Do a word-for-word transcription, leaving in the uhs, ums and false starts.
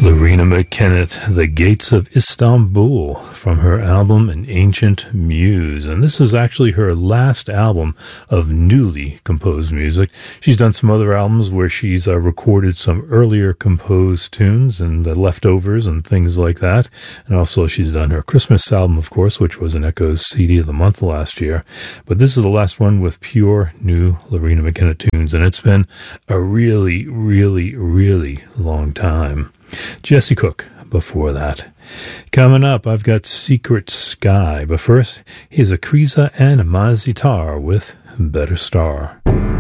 Loreena McKennitt, The Gates of Istanbul, from her album An Ancient Muse. And this is actually her last album of newly composed music. She's done some other albums where she's uh, recorded some earlier composed tunes and the leftovers and things like that. And also she's done her Christmas album, of course, which was an Echoes C D of the month last year. But this is the last one with pure new Loreena McKennitt tunes. And it's been a really, really, really long time. Jesse Cook before that. Coming up, I've got Secret Sky, but first, here's Akriza and Mazitar with Better Star.